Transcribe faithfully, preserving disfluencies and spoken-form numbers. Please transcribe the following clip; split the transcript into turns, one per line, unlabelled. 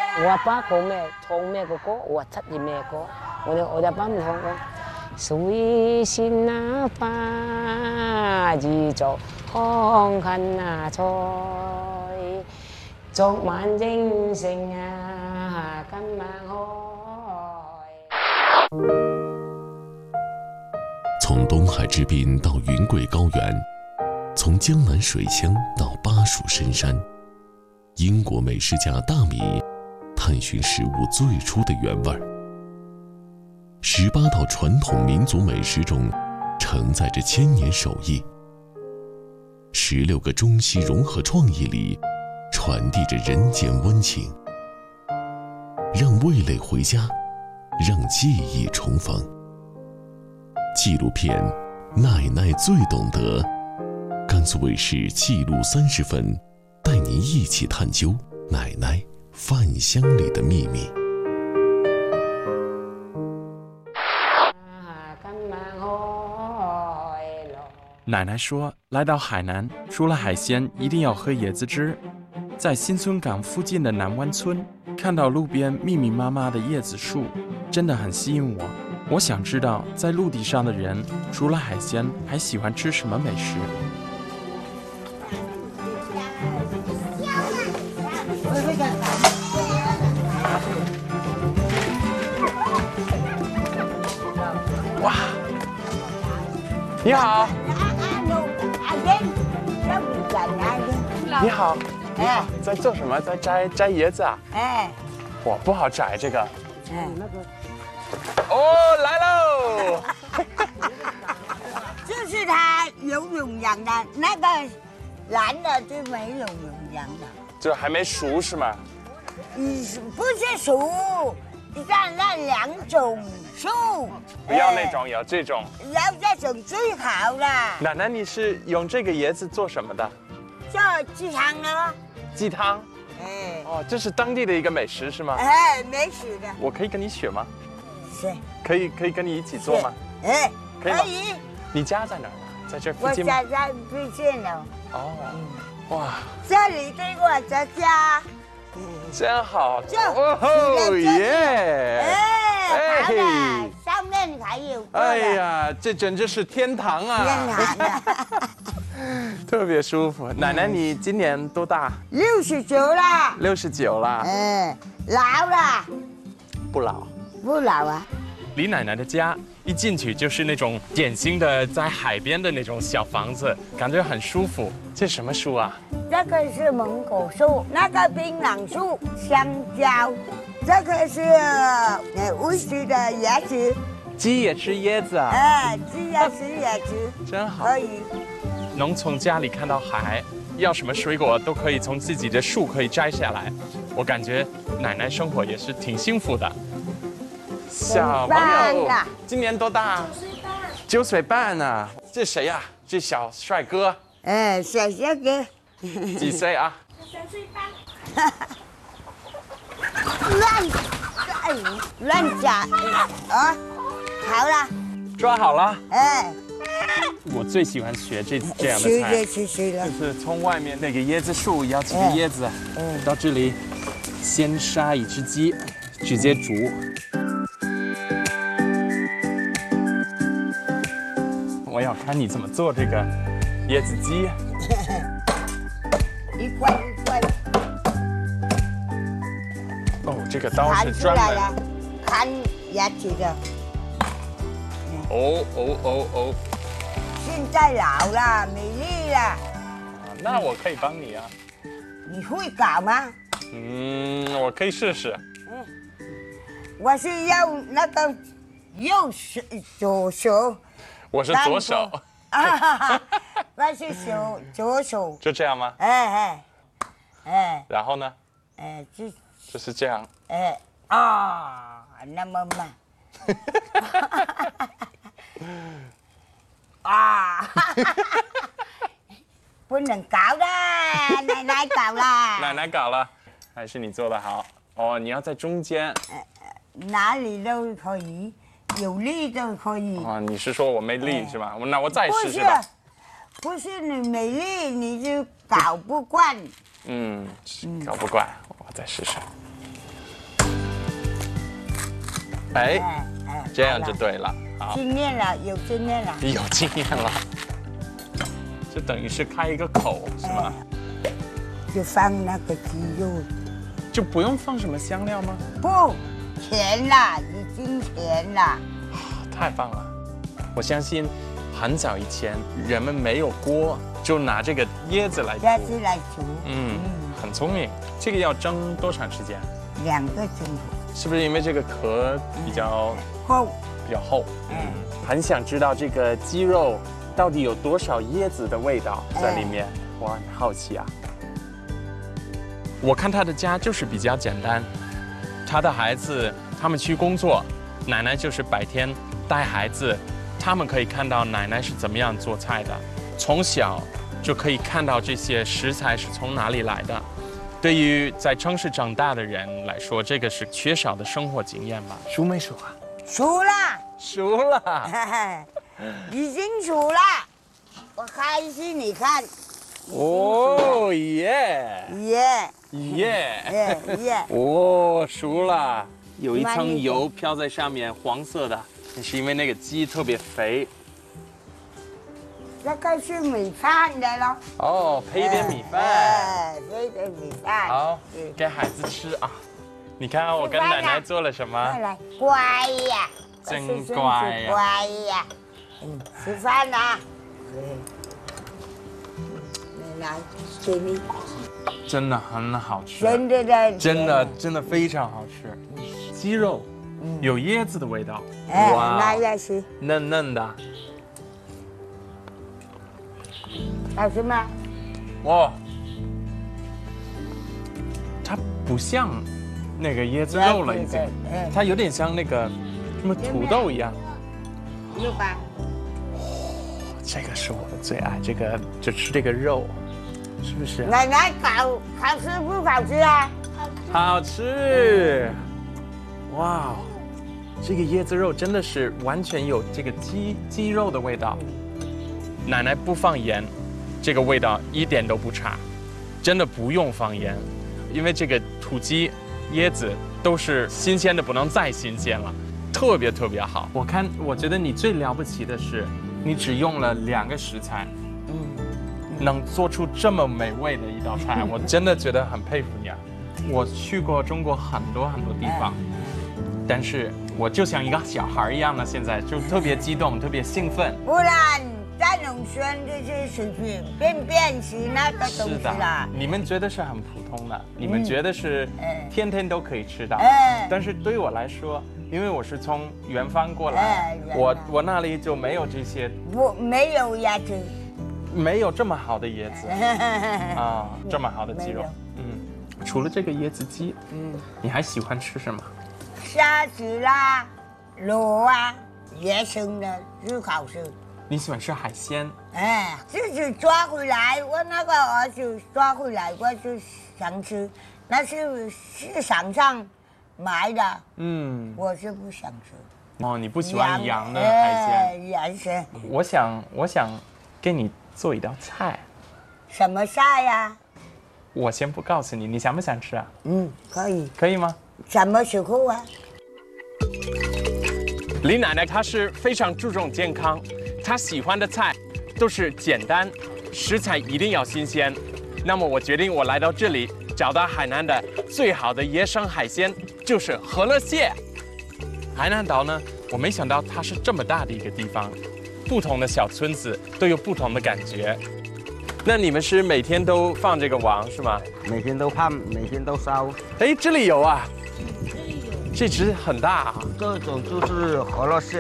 我阿爸講咩唱咩個歌，我七二咩歌，我哋我哋阿爸唔唱歌。水仙那花兒作康近那菜，昨晚應承啊，今晚開。
從東海之濱到雲貴高原，從江南水鄉到巴蜀深山，英國美食家大米探尋食物最初的原味。十八道傳統民族美食中，承載着千年手藝。十六個中西融合創意裡，傳遞着人間溫情。讓味蕾回家，讓記憶重逢。紀錄片《奶奶最懂得》，甘肅衛視紀錄三十分，帶您一起探究奶奶飯香裡的秘密。
奶奶说，来到海南，除了海鲜，一定要喝椰子汁。在新村港附近的南湾村，看到路边密密麻麻的椰子树，真的很吸引我。我想知道，在陆地上的人，除了海鲜，还喜欢吃什么美食？哇！你好。你好，你好，在做什么？在摘摘椰子啊？哎，哇，不好摘这个。哎，那个。哦，来喽！
就是它有营养的，那个蓝的就没有营养的。
就还没熟是吗？
嗯，不是熟，你看那两种树。
不要那种，有这种。
要这种最好了。
奶奶，你是用这个椰子做什么的？
做鸡汤啊。
鸡汤。哎。哦，这是当地的一个美食是吗？
哎，美食的。
我可以跟你学吗？
是。
可以，可以跟你一起做吗？
哎，
可以。可以。你家在哪儿？在这附近吗？
我家在附近哦。
哦。哇。
这里对我的家。
真好。
哦
耶！
哎，好的，上面还有。
哎呀，这简直是天堂啊！
天堂啊！
特别舒服。奶奶，你今年多大？
六十九了。
六十九了。
嗯，老了。
不老。
不老啊。
离奶奶的家一进去就是那种典型的在海边的那种小房子，感觉很舒服。这什么树啊？
这个是芒果树，那个槟榔树，香蕉，这个是呃威士的椰子。
鸡也吃椰子啊？
哎，鸡也吃椰子，
真好。
可以。
能从家里看到海，要什么水果都可以从自己的树可以摘下来。我感觉奶奶生活也是挺幸福的。小朋友，今年多大？九岁半。九岁半呢？这谁呀？这小帅哥。
哎，小帅哥。
几岁啊？
三岁半。乱，哎，乱讲啊！好了。
抓好了。
哎。
我最喜欢学这这样的菜。
学学学了。
就是从外面那个椰子树摇几个椰子，嗯，到这里，先杀一只鸡，直接煮。我要看你怎么做这个椰子鸡。
一块一块。
哦，这个刀是专门
看椰子的。
哦哦哦哦。
现在老了，没力了。啊，
那我可以帮你啊。
你会搞吗？
嗯，我可以试试。
嗯，我是要那个右手左手。
我是左手。
啊，我是手左手。
就这样吗？
哎哎哎。然
后呢？
哎，就
就是这样。
哎啊，那么慢。啊！不能搞的，奶奶搞了。
奶奶搞了，还是你做的好。哦，你要在中间。
哪里都可以，有力都可以。
哦，你是说我没力是吧？那我再试试吧。
不是你没力，你就搞不惯。
嗯，搞不惯，我再试试。 哎，
哎哎，
这样
好了
就对了。好，
经验了，有经验了。
有经验了，就等于是开一个口是吗？
就放那个鸡肉，
就不用放什么香料吗？
不，甜了，已经甜了。
太棒了！我相信很早以前人们没有锅，就拿这个椰子来
下
煮。
次来煮，
嗯，很聪明。这个要蒸多长时间？
两个钟头
是不是因为这个壳比较
后，
比较厚？嗯，很想知道这个鸡肉到底有多少椰子的味道在里面，我很好奇啊。我看他的家就是比较简单，他的孩子他们去工作，奶奶就是白天带孩子，他们可以看到奶奶是怎么样做菜的，从小就可以看到这些食材是从哪里来的。对于在城市长大的人来说，这个是缺少的生活经验吧？熟没熟啊？
熟了，
熟了，
嘿嘿，已经熟了。我开心，你看，
哦耶
耶
耶，
耶耶，
哦，熟了，有一层
慢一点
油飘在上面，黄色的，那是因为那个鸡特别肥。
这个是米饭的咯。
哦，配一点米饭，
哎，配一点米饭。
好
嗯，
给孩子吃啊。你看我跟奶奶做了什么？
来来，乖呀，
真
我是孙子
乖呀
乖呀。嗯，吃饭啦。嗯，来来，给你，
真的很好吃，
真的的，
真的真的非常好吃。鸡肉有椰子的味道，
哎，那也是，
嫩嫩的，
好吃吗？
哇！它不像那个椰子肉了，已经，
嗯，
它有点像那个什么土豆一样。
有吧？
这个是我的最爱，这个就吃这个肉，是不是？
奶奶搞好吃不好吃啊？
好吃！哇，这个椰子肉真的是完全有这个鸡鸡肉的味道。奶奶不放盐，这个味道一点都不差，真的不用放盐，因为这个土鸡、椰子都是新鲜的不能再新鲜了，特别特别好。我看，我觉得你最了不起的是，你只用了两个食材，
嗯，
能做出这么美味的一道菜，我真的觉得很佩服你啊！我去过中国很多很多地方，但是我就像一个小孩一样的，现在就特别激动，特别兴奋。
不然在农村就是随随便便吃那个东
是的
西啦，。
你们觉得是很普通的，你们觉得是
哎
天天都可以吃到，
哎
但是对我来说，因为我是从远方过来
哎，远
我
方
我那里就没有这些，
不没有鸭子。
没有这么好的椰子啊，这么好的鸡肉
没有。
嗯，除了这个椰子鸡，
嗯，
你还喜欢吃什么？
虾子啦，螺啊，野生的最好吃。
你喜欢吃海鲜？
哎，自己抓回来，我那个儿子抓回来，我就想吃，那是市场上买的，
嗯，
我是不想吃。
哦，你不喜欢羊的海鲜？
哎，洋鲜，
我想，我想给你做一道菜，
什么菜呀？
我先不告诉你，你想不想吃啊？
嗯，可以。
可以吗？
什么时候啊？
李奶奶她是非常注重健康，她喜欢的菜都是简单，食材一定要新鲜。那么我决定，我来到这里，找到海南的最好的野生海鲜，就是河乐蟹。海南岛呢，我没想到它是这么大的一个地方，不同的小村子都有不同的感觉。那你们是每天都放这个网是吗？
每天都盼，每天都烧，
哎，这里有啊，这只很大啊。
这种就是河洛蟹。